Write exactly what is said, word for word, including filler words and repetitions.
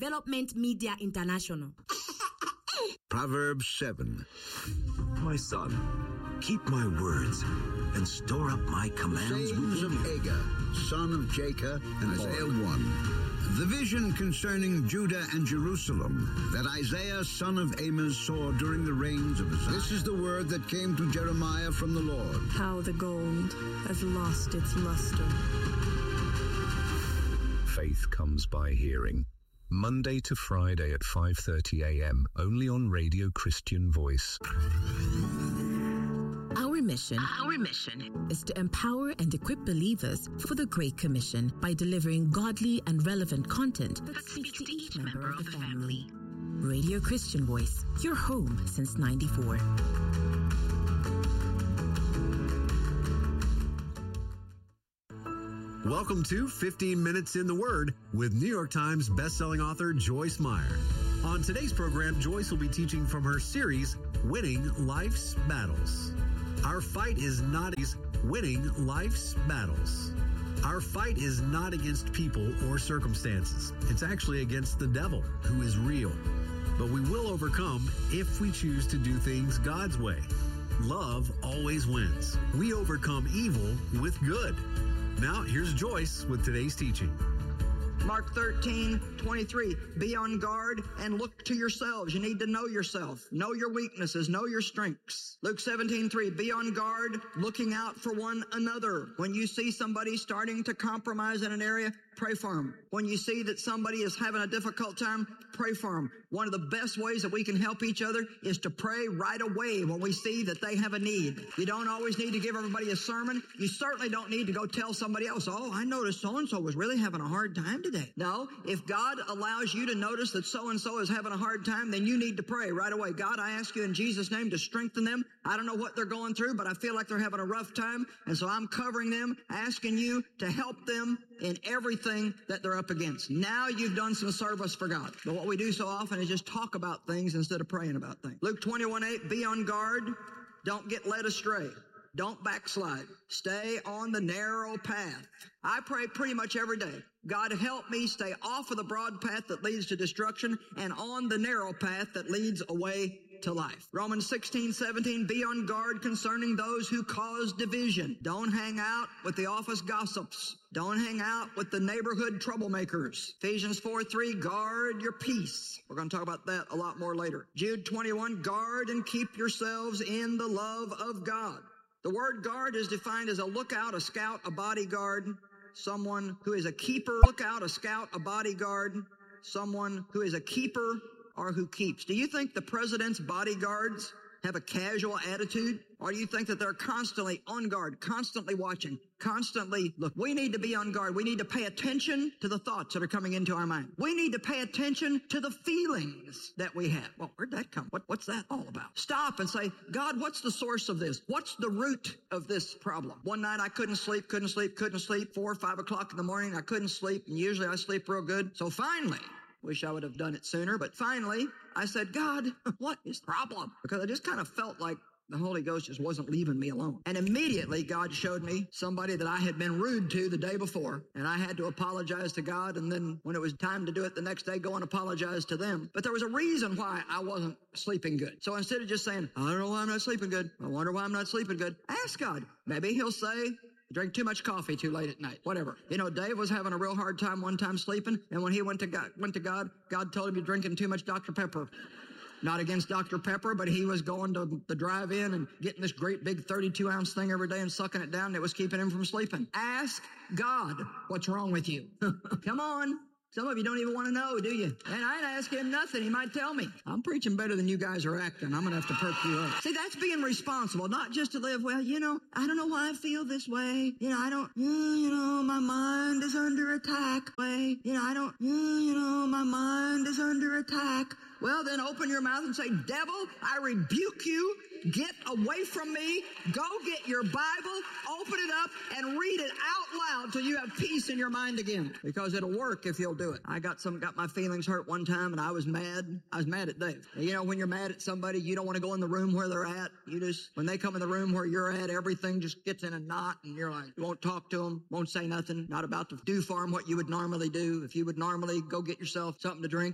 Development Media International. Proverbs seven. My son, keep my words and store up my commands. Sayings of Agur, son of Jacob, and Isaiah one. The vision concerning Judah and Jerusalem that Isaiah, son of Amos, saw during the reigns of Uzziah. This is the word that came to Jeremiah from the Lord. How the gold has lost its luster. Faith comes by hearing. Monday to Friday at five thirty a.m. only on Radio Christian Voice. Our mission, Our mission is to empower and equip believers for the Great Commission by delivering godly and relevant content that speaks to each member of the family. Radio Christian Voice, your home since ninety-four. Welcome to fifteen minutes in the Word with New York Times bestselling author Joyce Meyer. On today's program, Joyce will be teaching from her series, Winning Life's Battles. Our fight is not winning life's battles. Our fight is not against people or circumstances. It's actually against the devil, who is real. But we will overcome if we choose to do things God's way. Love always wins. We overcome evil with good. Now, here's Joyce with today's teaching. Mark thirteen twenty-three, be on guard and look to yourselves. You need to know yourself. Know your weaknesses. Know your strengths. Luke seventeen three, be on guard, looking out for one another. When you see somebody starting to compromise in an area, pray for them. When you see that somebody is having a difficult time, pray for them. One of the best ways that we can help each other is to pray right away when we see that they have a need. You don't always need to give everybody a sermon. You certainly don't need to go tell somebody else, oh, I noticed so-and-so was really having a hard time today. No, if God allows you to notice that so-and-so is having a hard time, then you need to pray right away. God, I ask you in Jesus' name to strengthen them. I don't know what they're going through, but I feel like they're having a rough time, and so I'm covering them, asking you to help them in everything that they're up against. Now you've done some service for God. But what we do so often is just talk about things instead of praying about things. Luke twenty-one eight, be on guard. Don't get led astray. Don't backslide. Stay on the narrow path. I pray pretty much every day. God, help me stay off of the broad path that leads to destruction and on the narrow path that leads away to life. Romans sixteen seventeen, be on guard concerning those who cause division. Don't hang out with the office gossips. Don't hang out with the neighborhood troublemakers. Ephesians four three, guard your peace. We're going to talk about that a lot more later. Jude twenty-one, guard and keep yourselves in the love of God. The word guard is defined as a lookout, a scout, a bodyguard, someone who is a keeper. Lookout, a scout, a bodyguard, someone who is a keeper or who keeps. Do you think the president's bodyguards have a casual attitude? Or do you think that they're constantly on guard, constantly watching, constantly, look, we need to be on guard. We need to pay attention to the thoughts that are coming into our mind. We need to pay attention to the feelings that we have. Well, where'd that come? What, what's that all about? Stop and say, God, what's the source of this? What's the root of this problem? One night I couldn't sleep, couldn't sleep, couldn't sleep. Four or five o'clock in the morning, I couldn't sleep. And usually I sleep real good. So finally, wish I would have done it sooner, but finally I said, God, what is the problem? Because I just kind of felt like the Holy Ghost just wasn't leaving me alone. And immediately God showed me somebody that I had been rude to the day before. And I had to apologize to God. And then when it was time to do it the next day, go and apologize to them. But there was a reason why I wasn't sleeping good. So instead of just saying, I don't know why I'm not sleeping good. I wonder why I'm not sleeping good. Ask God. Maybe he'll say, drink too much coffee too late at night. Whatever. You know, Dave was having a real hard time one time sleeping. And when he went to God, went to God, God told him you're drinking too much Doctor Pepper. Not against Doctor Pepper, but he was going to the drive-in and getting this great big thirty-two ounce thing every day and sucking it down. That was keeping him from sleeping. Ask God what's wrong with you. Come on. Some of you don't even want to know, do you? And I ain't asking him nothing. He might tell me. I'm preaching better than you guys are acting. I'm going to have to perk you up. See, that's being responsible, not just to live, well, you know, I don't know why I feel this way. You know, I don't, you know, my mind is under attack. Way. You know, I don't, you know, my mind is under attack. Well, then open your mouth and say, devil, I rebuke you. Get away from me. Go get your Bible, open it up, and read it out loud till you have peace in your mind again. Because it'll work if you'll do it. I got some, got my feelings hurt one time, and I was mad. I was mad at Dave. You know, when you're mad at somebody, you don't want to go in the room where they're at. You just, when they come in the room where you're at, everything just gets in a knot, and you're like, you won't talk to them, won't say nothing, not about to do for them what you would normally do. If you would normally go get yourself something to drink,